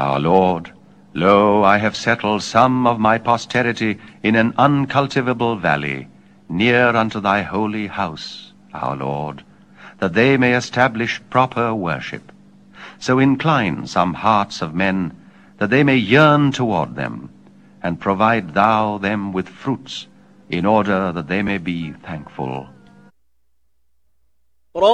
Our Lord, lo, I have settled some of my posterity in an uncultivable valley, near unto thy holy house, our Lord, that they may establish proper worship. So incline some hearts of men, that they may yearn toward them, and provide thou them with fruits, in order that they may be thankful.